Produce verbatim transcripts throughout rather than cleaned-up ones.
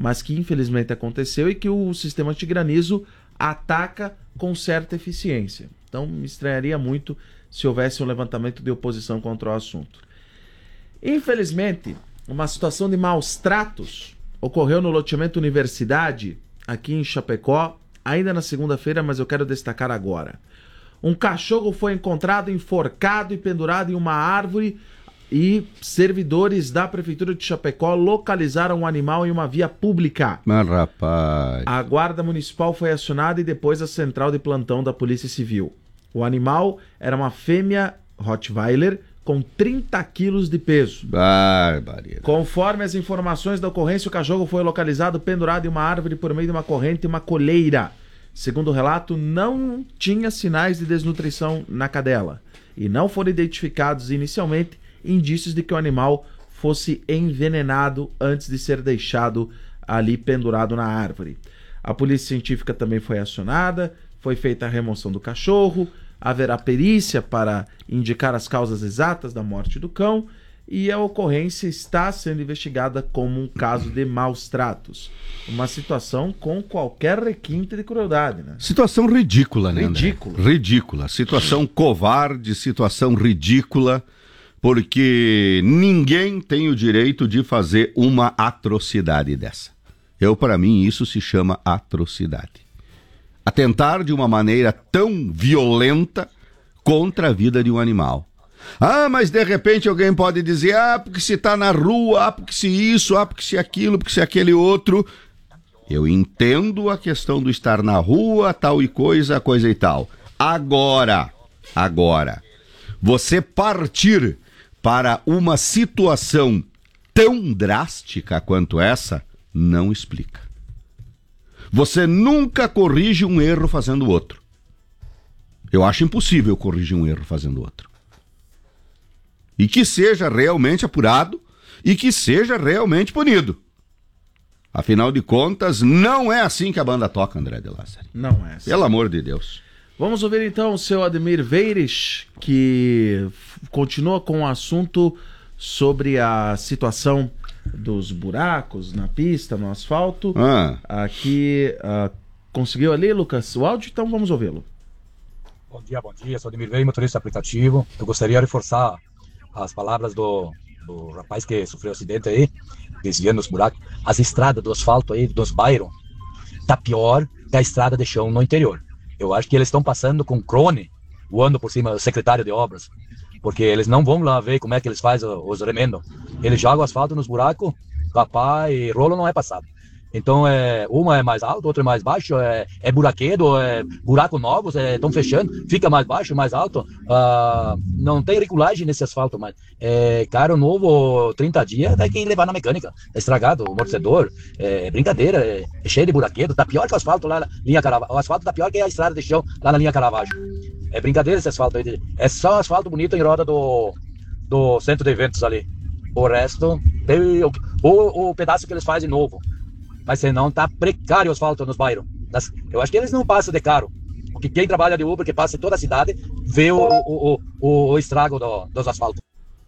mas que infelizmente aconteceu e que o sistema antigranizo ataca com certa eficiência. Então me estranharia muito se houvesse um levantamento de oposição contra o assunto. Infelizmente, uma situação de maus tratos ocorreu no loteamento Universidade, aqui em Chapecó, ainda na segunda-feira, mas eu quero destacar agora. Um cachorro foi encontrado enforcado e pendurado em uma árvore e servidores da Prefeitura de Chapecó localizaram o animal em uma via pública. Mas, rapaz... A Guarda Municipal foi acionada e depois a Central de Plantão da Polícia Civil. O animal era uma fêmea Rottweiler com trinta quilos de peso. Barbaridade. Conforme as informações da ocorrência, o cachorro foi localizado pendurado em uma árvore por meio de uma corrente e uma coleira. Segundo o relato, não tinha sinais de desnutrição na cadela e não foram identificados inicialmente indícios de que o animal fosse envenenado antes de ser deixado ali pendurado na árvore. A polícia científica também foi acionada, foi feita a remoção do cachorro, haverá perícia para indicar as causas exatas da morte do cão e a ocorrência está sendo investigada como um caso de maus tratos. Uma situação com qualquer requinte de crueldade, né? Situação ridícula, né, André? Ridícula. Ridícula. Situação covarde, situação ridícula, porque ninguém tem o direito de fazer uma atrocidade dessa. Eu, para mim, isso se chama atrocidade. Atentar de uma maneira tão violenta contra a vida de um animal. Ah, mas de repente alguém pode dizer, ah, porque se tá na rua, ah, porque se isso, ah, porque se aquilo, porque se aquele outro. Eu entendo a questão do estar na rua, tal e coisa, coisa e tal. Agora, agora, você partir para uma situação tão drástica quanto essa, não explica. Você nunca corrige um erro fazendo outro. Eu acho impossível corrigir um erro fazendo outro. E que seja realmente apurado e que seja realmente punido. Afinal de contas, não é assim que a banda toca, André de Lázari. Não é assim. Pelo amor de Deus. Vamos ouvir então o seu Ademir Veires, que continua com o assunto sobre a situação dos buracos na pista, no asfalto. Ah. Aqui, uh, conseguiu ali, Lucas, o áudio? Então vamos ouvi-lo. Bom dia, bom dia. Sou Ademir Veires, motorista aplicativo. Eu gostaria de reforçar as palavras do, do rapaz que sofreu acidente aí, desviando os buracos. As estradas do asfalto aí, dos bairros, tá pior que a estrada de chão no interior. Eu acho que eles estão passando com crone, voando por cima do secretário de obras, porque eles não vão lá ver como é que eles fazem os remendos. Eles jogam o asfalto nos buracos, capaz, e rolo não é passado. Então, é, uma é mais alto, outra é mais baixo, é, é buraquedo, é buraco novos, estão é, fechando, fica mais baixo, mais alto. Uh, não tem regulagem nesse asfalto, mas é carro novo, trinta dias, tem que levar na mecânica. É estragado, o amortecedor, é brincadeira, é, é cheio de buraquedo, tá pior que o asfalto lá na linha Caravaggio. O asfalto tá pior que a estrada de chão lá na linha Caravaggio. É brincadeira esse asfalto aí. É só asfalto bonito em roda do, do centro de eventos ali. O resto, tem o, o, o pedaço que eles fazem novo. Mas senão tá precário o asfalto nos bairros. Eu acho que eles não passam de caro. Porque quem trabalha de Uber, que passa em toda a cidade, vê o, o, o, o estrago do, dos asfaltos.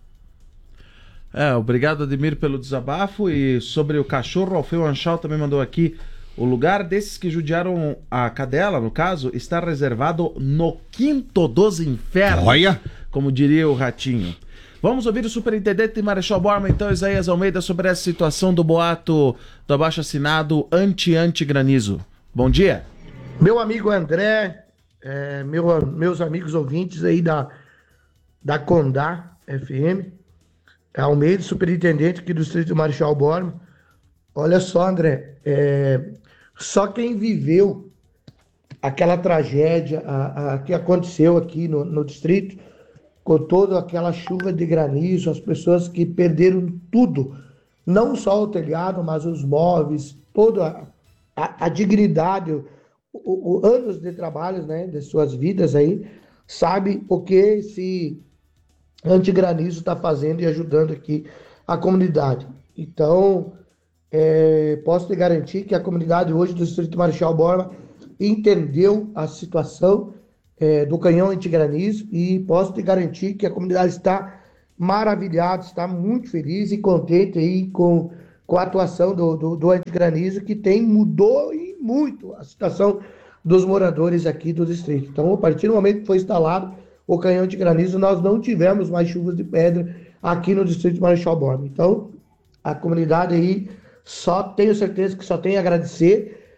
É, obrigado, Ademir, pelo desabafo. E sobre o cachorro, o Alfeu Anchal também mandou aqui: o lugar desses que judiaram a cadela, no caso, está reservado no quinto dos infernos. Olha! Como diria o Ratinho. Vamos ouvir o superintendente Marechal Bormann, então, Isaías Almeida, sobre essa situação do boato do abaixo-assinado anti-anti-granizo. Bom dia. Meu amigo André, é, meu, meus amigos ouvintes aí da, da Condá F M, Almeida, superintendente aqui do distrito Marechal Bormann. Olha só, André, é, só quem viveu aquela tragédia a, a, que aconteceu aqui no, no distrito, com toda aquela chuva de granizo, as pessoas que perderam tudo, não só o telhado, mas os móveis, toda a, a, a dignidade, o, o, o anos de trabalho, né, de suas vidas aí, sabe o que esse antigranizo está fazendo e ajudando aqui a comunidade. Então, é, posso te garantir que a comunidade hoje do distrito Marechal Bormann entendeu a situação É, do canhão antigranizo, e posso te garantir que a comunidade está maravilhada, está muito feliz e contente aí com, com a atuação do, do, do antigranizo, que tem, mudou e muito a situação dos moradores aqui do distrito. Então, a partir do momento que foi instalado o canhão de granizo, nós não tivemos mais chuvas de pedra aqui no distrito de Marechal Borba. Então, a comunidade aí, só tenho certeza que só tem a agradecer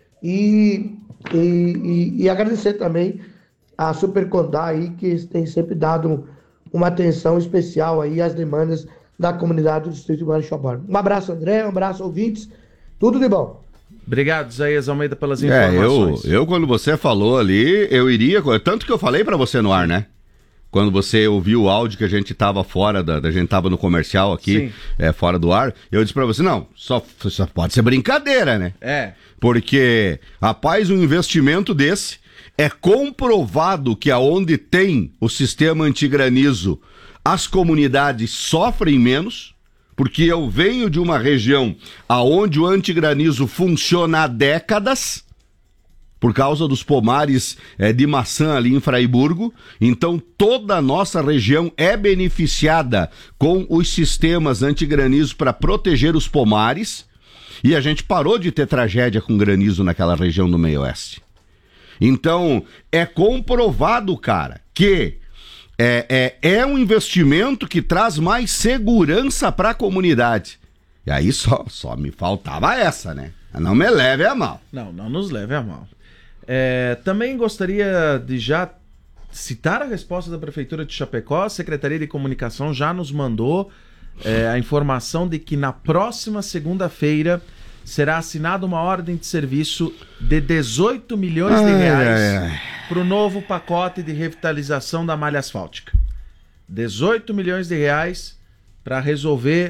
e, e, e, e agradecer também a Supercondá aí, que tem sempre dado uma atenção especial aí às demandas da comunidade do distrito de Marechal Borba. Um abraço, André, um abraço, ouvintes, tudo de bom. Obrigado, Isaías Almeida, pelas É, informações. eu, eu, quando você falou ali, eu iria... Tanto que eu falei pra você no ar, né? Quando você ouviu o áudio que a gente tava fora, da, a gente tava no comercial aqui, é, fora do ar, eu disse pra você, não, só, só pode ser brincadeira, né? É. Porque, rapaz, um investimento desse é comprovado que aonde tem o sistema antigranizo, as comunidades sofrem menos, porque eu venho de uma região aonde o antigranizo funciona há décadas, por causa dos pomares é, de maçã ali em Fraiburgo. Então toda a nossa região é beneficiada com os sistemas antigranizo para proteger os pomares, e a gente parou de ter tragédia com granizo naquela região do meio oeste. Então é comprovado, cara, que é, é, é um investimento que traz mais segurança para a comunidade. E aí só, só me faltava essa, né? Não me leve a mal. Não, não nos leve a mal. É, também gostaria de já citar a resposta da Prefeitura de Chapecó. A Secretaria de Comunicação já nos mandou é, a informação de que na próxima segunda-feira será assinada uma ordem de serviço de dezoito milhões de reais para o novo pacote de revitalização da malha asfáltica. dezoito milhões de reais para resolver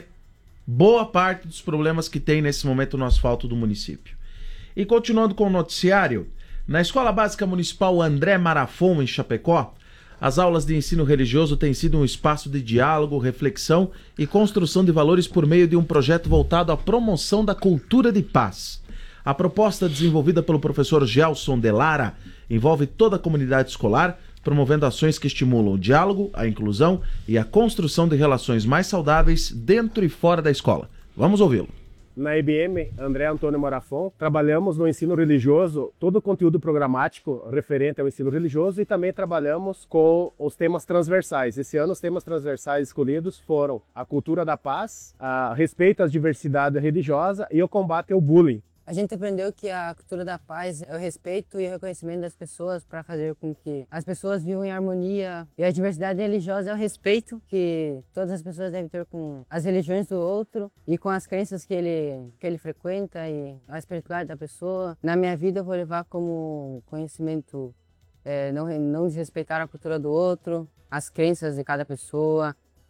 boa parte dos problemas que tem nesse momento no asfalto do município. E continuando com o noticiário, na Escola Básica Municipal André Marafon, em Chapecó, as aulas de ensino religioso têm sido um espaço de diálogo, reflexão e construção de valores por meio de um projeto voltado à promoção da cultura de paz. A proposta, desenvolvida pelo professor Gelson de Lara, envolve toda a comunidade escolar, promovendo ações que estimulam o diálogo, a inclusão e a construção de relações mais saudáveis dentro e fora da escola. Vamos ouvi-lo. Na I B M, André Antônio Marafon, trabalhamos no ensino religioso, todo o conteúdo programático referente ao ensino religioso, e também trabalhamos com os temas transversais. Esse ano os temas transversais escolhidos foram a cultura da paz, a respeito à diversidade religiosa e o combate ao bullying. A gente aprendeu que a cultura da paz é o respeito e o reconhecimento das pessoas para fazer com que as pessoas vivam em harmonia. E a diversidade religiosa é o respeito que todas as pessoas devem ter com as religiões do outro e com as crenças que ele, que ele frequenta e a espiritualidade da pessoa. Na minha vida eu vou levar como conhecimento é, não, não desrespeitar a cultura do outro, as crenças de cada pessoa,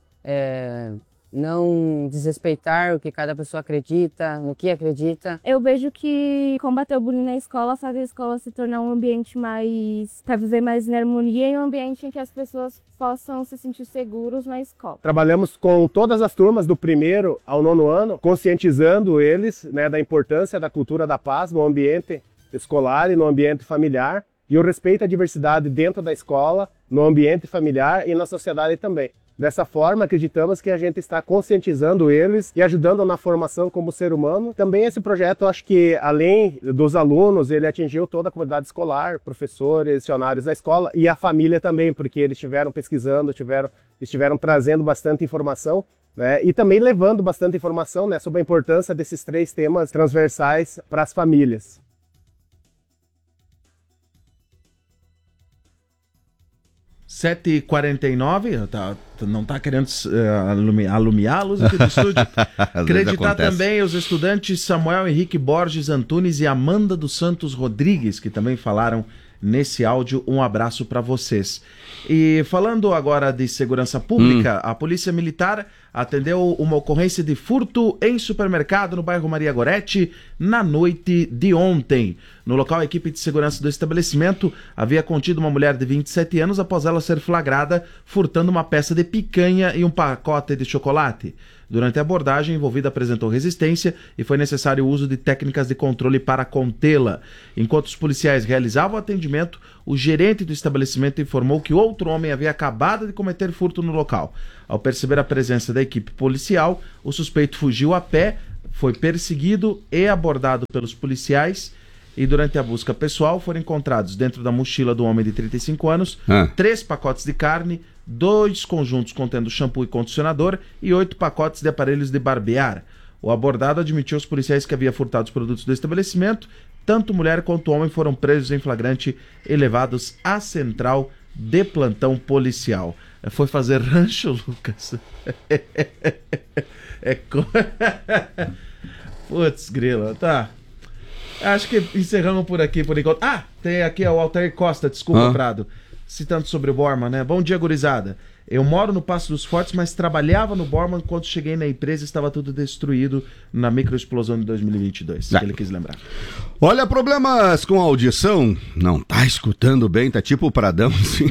é, não desrespeitar o que cada pessoa acredita, no que acredita. Eu vejo que combater o bullying na escola faz a escola se tornar um ambiente mais, para viver mais em harmonia e um ambiente em que as pessoas possam se sentir seguros na escola. Trabalhamos com todas as turmas do primeiro ao nono ano, conscientizando eles, né, da importância da cultura da paz no ambiente escolar e no ambiente familiar, e o respeito à diversidade dentro da escola, no ambiente familiar e na sociedade também. Dessa forma, acreditamos que a gente está conscientizando eles e ajudando na formação como ser humano. Também esse projeto, acho que além dos alunos, ele atingiu toda a comunidade escolar, professores, funcionários da escola e a família também, porque eles estiveram pesquisando, estiveram, estiveram trazendo bastante informação, né, e também levando bastante informação, né, sobre a importância desses três temas transversais para as famílias. sete e quarenta e nove, tá, não está querendo uh, alumi, alumiar a luz aqui do estúdio. Acreditar também os estudantes Samuel Henrique Borges Antunes e Amanda dos Santos Rodrigues, que também falaram nesse áudio. Um abraço para vocês. E falando agora de segurança pública, hum. a Polícia Militar atendeu uma ocorrência de furto em supermercado no bairro Maria Goretti na noite de ontem. No local, a equipe de segurança do estabelecimento havia contido uma mulher de vinte e sete anos após ela ser flagrada furtando uma peça de picanha e um pacote de chocolate. Durante a abordagem, a envolvida apresentou resistência e foi necessário o uso de técnicas de controle para contê-la. Enquanto os policiais realizavam o atendimento, o gerente do estabelecimento informou que outro homem havia acabado de cometer furto no local. Ao perceber a presença da equipe policial, o suspeito fugiu a pé foi perseguido e abordado pelos policiais e durante a busca pessoal foram encontrados dentro da mochila do homem de trinta e cinco anos Ah. três pacotes de carne, dois conjuntos contendo shampoo e condicionador e oito pacotes de aparelhos de barbear. O abordado admitiu aos policiais que havia furtado os produtos do estabelecimento. Tanto mulher quanto homem foram presos em flagrante e levados à central de plantão policial. Foi fazer rancho, Lucas? É co... Putz, grila, tá. Acho que encerramos por aqui por enquanto. Ah, tem aqui o Altair Costa, desculpa, ah. Prado. Citando sobre o Borman, né? Bom dia, gurizada. Eu moro no Passo dos Fortes, mas trabalhava no Borman. Quando cheguei na empresa, estava tudo destruído na microexplosão de dois mil e vinte e dois. Ah. Que ele quis lembrar. Olha, problemas com a audição, não tá escutando bem, tá tipo o Pradão, assim.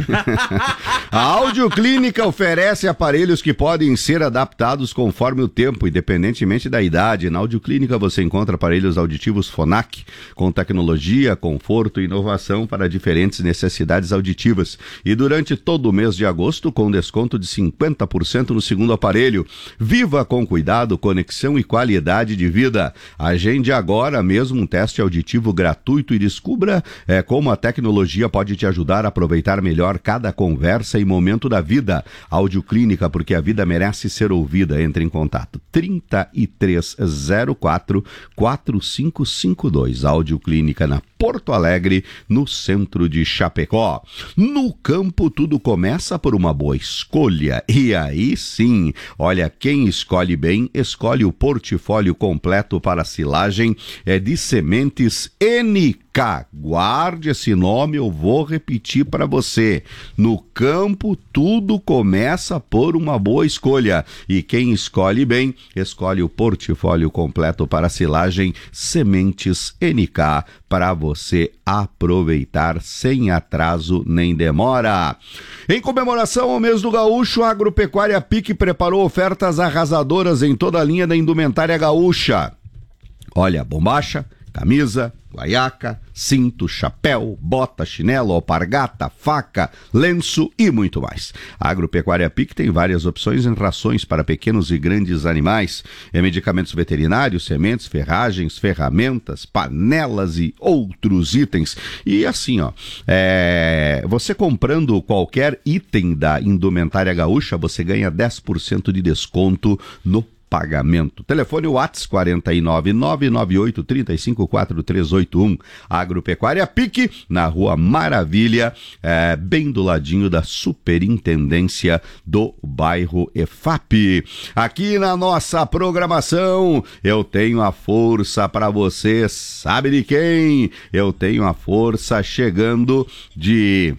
A Audioclínica oferece aparelhos que podem ser adaptados conforme o tempo, independentemente da idade. Na Audioclínica você encontra aparelhos auditivos Phonak, com tecnologia, conforto e inovação para diferentes necessidades auditivas. E durante todo o mês de agosto, com desconto de cinquenta por cento no segundo aparelho. Viva com cuidado, conexão e qualidade de vida. Agende agora mesmo um teste auditivo gratuito e descubra é, como a tecnologia pode te ajudar a aproveitar melhor cada conversa e momento da vida. Audioclínica, porque a vida merece ser ouvida. Entre em contato trinta e três zero quatro, quatro cinco cinco dois. Audioclínica na Porto Alegre, no centro de Chapecó. No campo tudo começa por uma boa escolha. E aí sim, olha, quem escolhe bem, escolhe o portfólio completo para silagem é de sementes N K. Guarde esse nome, eu vou repetir para você. No campo, tudo começa por uma boa escolha. E quem escolhe bem, escolhe o portfólio completo para silagem Sementes N K, para você aproveitar sem atraso nem demora. Em comemoração ao mês do gaúcho, a Agropecuária Pique preparou ofertas arrasadoras em toda a linha da indumentária gaúcha. Olha, bombacha, camisa, guaiaca, cinto, chapéu, bota, chinelo, alpargata, faca, lenço e muito mais. A Agropecuária Pique tem várias opções em rações para pequenos e grandes animais, em medicamentos veterinários, sementes, ferragens, ferramentas, panelas e outros itens. E assim, ó, é... você comprando qualquer item da indumentária gaúcha, você ganha dez por cento de desconto no pagamento. Telefone WhatsApp quatro nove nove nove oito três cinco quatro três oito um. Agropecuária Pique, na Rua Maravilha, é, bem do ladinho da Superintendência do bairro E F A P. Aqui na nossa programação, eu tenho a força para você, sabe de quem? Eu tenho a força chegando de...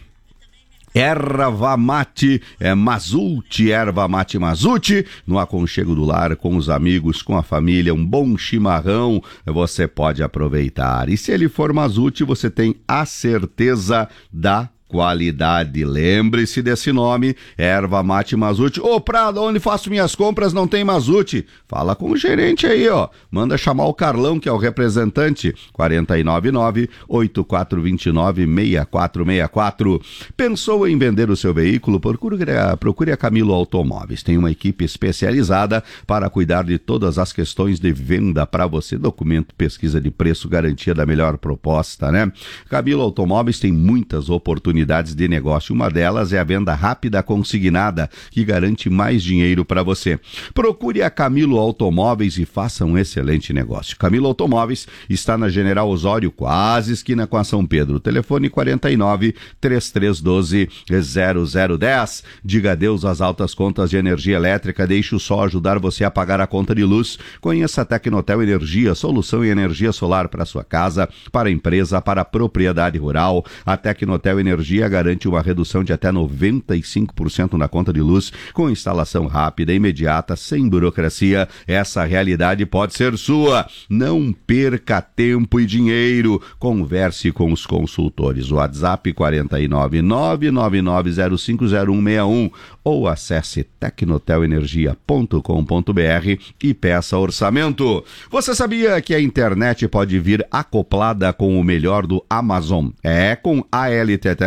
Erva Mate é Mazuti, Erva Mate Mazuti, no aconchego do lar, com os amigos, com a família, um bom chimarrão, você pode aproveitar. E se ele for Mazuti, você tem a certeza da qualidade. Lembre-se desse nome, Erva Mate Mazuti. Ô, Prado, onde faço minhas compras não tem Mazuti? Fala com o gerente aí, ó. Manda chamar o Carlão, que é o representante. quatro nove nove, oito quatro dois nove, seis quatro seis quatro. Pensou em vender o seu veículo? Procure, procure a Camilo Automóveis. Tem uma equipe especializada para cuidar de todas as questões de venda para você. Documento, pesquisa de preço, garantia da melhor proposta, né? Camilo Automóveis tem muitas oportunidades de negócio. Uma delas é a venda rápida consignada, que garante mais dinheiro para você. Procure a Camilo Automóveis e faça um excelente negócio. Camilo Automóveis está na General Osório, quase esquina com a São Pedro. Telefone quarenta e nove, trinta e três doze, zero zero dez. Diga adeus às altas contas de energia elétrica. Deixe o sol ajudar você a pagar a conta de luz. Conheça a Tecnotel Energia, solução em energia solar para sua casa, para a empresa, para a propriedade rural. A Tecnotel Energia garante uma redução de até noventa e cinco por cento na conta de luz, com instalação rápida, imediata, sem burocracia. Essa realidade pode ser sua. Não perca tempo e dinheiro. Converse com os consultores. WhatsApp quatro nove nove, nove nove zero cinco zero um seis um ou acesse tecnotel energia ponto com ponto b r e peça orçamento. Você sabia que a internet pode vir acoplada com o melhor do Amazon? É, com a L T Telecom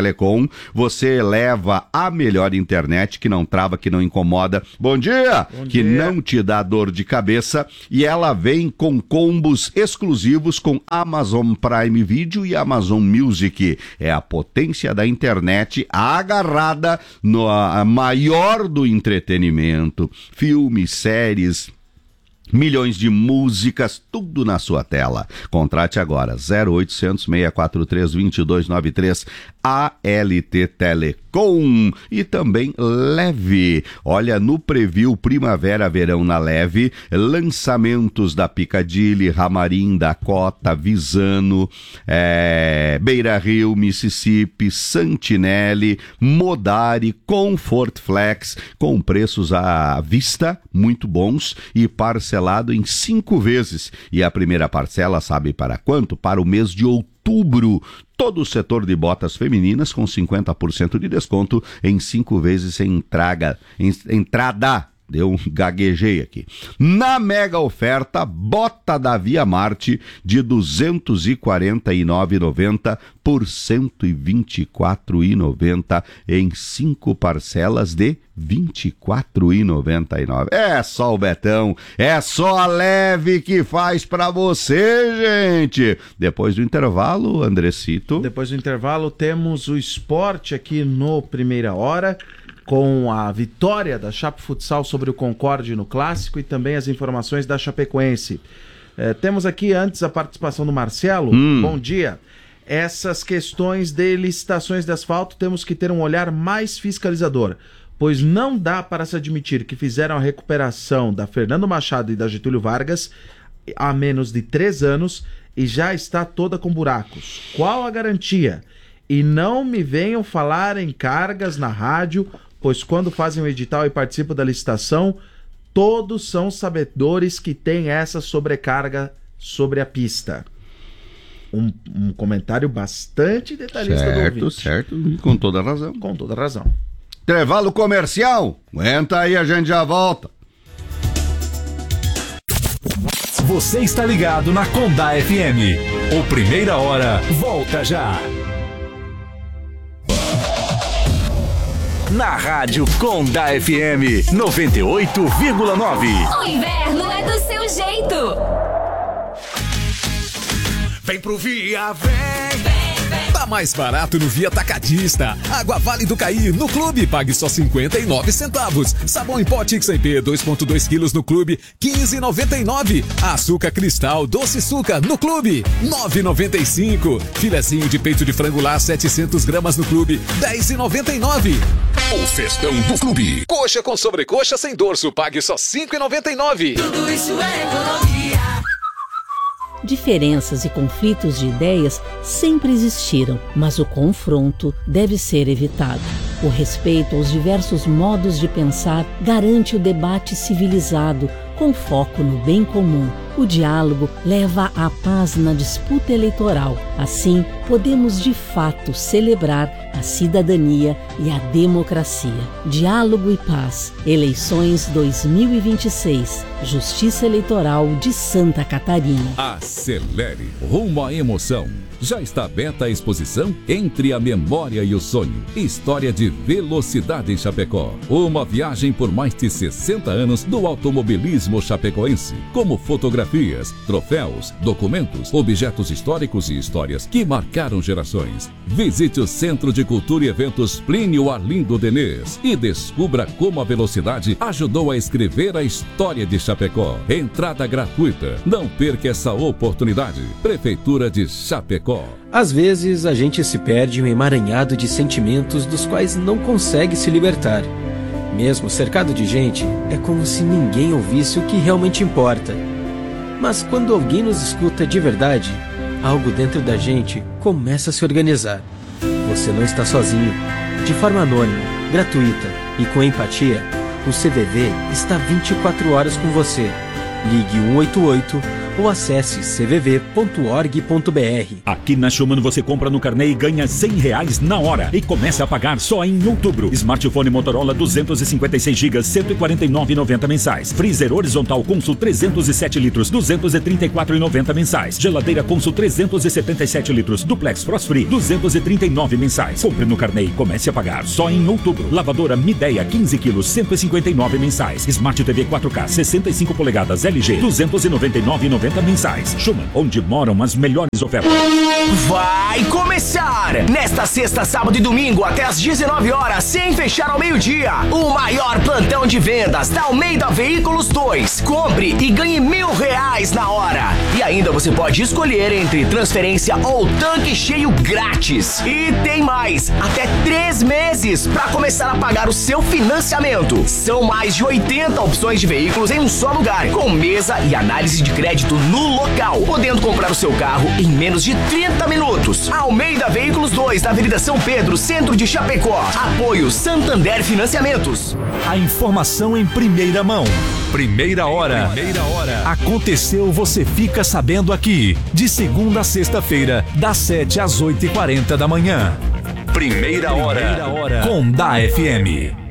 Telecom, você leva a melhor internet que não trava, que não incomoda. Bom dia! Bom que dia. não te dá dor de cabeça, e ela vem com combos exclusivos com Amazon Prime Video e Amazon Music. É a potência da internet agarrada no a maior do entretenimento. Filmes, séries, milhões de músicas, tudo na sua tela. Contrate agora, zero oitocentos, seis quatro três, dois dois nove três, A L T Telecom. E também Leve. Olha, no Preview Primavera-Verão na Leve, lançamentos da Piccadilly, Ramarim, Dakota, Visano, é, Beira Rio, Mississippi, Santinelli, Modari, Comfort Flex, com preços à vista muito bons e parcelado em cinco vezes. E a primeira parcela, sabe para quanto? Para o mês de outubro. Todo o setor de botas femininas com cinquenta por cento de desconto em cinco vezes sem entraga, em, entrada. Deu um gaguejei aqui. Na mega oferta, bota da Via Marte de duzentos e quarenta e nove reais e noventa centavos por cento e vinte e quatro reais e noventa centavos em cinco parcelas de vinte e quatro reais e noventa e nove centavos. É só o Betão, é só a Leve que faz pra você, gente. Depois do intervalo, Andrecito. Depois do intervalo, temos o esporte aqui no Primeira Hora, com a vitória da Chape Futsal sobre o Concorde no Clássico e também as informações da Chapecoense. É, temos aqui antes a participação do Marcelo. Hum. Bom dia. Essas questões de licitações de asfalto temos que ter um olhar mais fiscalizador, pois não dá para se admitir que fizeram a recuperação da Fernando Machado e da Getúlio Vargas há menos de três anos e já está toda com buracos. Qual a garantia? E não me venham falar em cargas na rádio, pois quando fazem o edital e participam da licitação, todos são sabedores que tem essa sobrecarga sobre a pista. Um, um comentário bastante detalhista do Certo, ouvinte. certo, e com toda razão. Com toda razão. Intervalo comercial, aguenta aí, a gente já volta. Você está ligado na Condá F M. O Primeira Hora volta já. Na Rádio Condá F M noventa e oito vírgula nove. O inverno é do seu jeito. Vem pro Via, vem, vem, vem. Tá mais barato no Via Atacadista. Água Vale do Caí no Clube, pague só cinquenta e nove centavos. Sabão em pó Tix M P dois vírgula dois quilos no Clube, quinze reais e noventa e nove centavos. Açúcar Cristal Doce Suca no Clube, nove reais e noventa e cinco centavos. Filezinho de peito de frango lá setecentas gramas no Clube, dez reais e noventa e nove centavos. O festão do Clube. Coxa com sobrecoxa sem dorso, pague só cinco reais e noventa e nove centavos. Tudo isso é economia. Diferenças e conflitos de ideias sempre existiram, mas o confronto deve ser evitado. O respeito aos diversos modos de pensar garante o debate civilizado, com foco no bem comum. O diálogo leva à paz na disputa eleitoral. Assim, podemos de fato celebrar a cidadania e a democracia. Diálogo e paz. Eleições dois mil e vinte e seis. Justiça Eleitoral de Santa Catarina. Acelere rumo à emoção. Já está aberta a exposição Entre a Memória e o Sonho. História de velocidade em Chapecó. Uma viagem por mais de sessenta anos do automobilismo chapecoense. Como fotografias, troféus, documentos, objetos históricos e histórias que marcaram gerações. Visite o Centro de Cultura e Eventos Plínio Arlindo Denês e descubra como a velocidade ajudou a escrever a história de Chapecó. Entrada gratuita. Não perca essa oportunidade. Prefeitura de Chapecó. Às vezes a gente se perde em um emaranhado de sentimentos dos quais não consegue se libertar. Mesmo cercado de gente, é como se ninguém ouvisse o que realmente importa. Mas quando alguém nos escuta de verdade, algo dentro da gente começa a se organizar. Você não está sozinho. De forma anônima, gratuita e com empatia, o C V V está vinte e quatro horas com você. Ligue um oito oito ou acesse c v v ponto org ponto b r. Aqui na Schumann você compra no carnê e ganha cem reais na hora e começa a pagar só em outubro. Smartphone Motorola duzentos e cinquenta e seis gigas, cento e quarenta e nove reais e noventa centavos mensais. Freezer horizontal Consul trezentos e sete litros, duzentos e trinta e quatro reais e noventa centavos mensais. Geladeira Consul trezentos e setenta e sete litros, Duplex Frost Free, duzentos e trinta e nove reais mensais. Compre no carnê e comece a pagar só em outubro. Lavadora Midea quinze quilos, cento e cinquenta e nove reais mensais. Smart T V quatro K sessenta e cinco polegadas L G, duzentos e noventa e nove reais e noventa centavos mensais. Schumann, onde moram as melhores ofertas. Vai começar! Nesta sexta, sábado e domingo, até às dezenove horas, sem fechar ao meio-dia, o maior plantão de vendas da Almeida Veículos dois. Compre e ganhe mil reais na hora. E ainda você pode escolher entre transferência ou tanque cheio grátis. E tem mais, até três meses para começar a pagar o seu financiamento. São mais de oitenta opções de veículos em um só lugar, com mesa e análise de crédito no local, podendo comprar o seu carro em menos de trinta minutos. Almeida Veículos dois, na Avenida São Pedro, centro de Chapecó. Apoio Santander Financiamentos. A informação em primeira mão. Primeira hora. Primeira hora. Aconteceu, você fica sabendo aqui. De segunda a sexta-feira, das sete às oito e quarenta da manhã. Primeira hora. Primeira hora. Com da F M.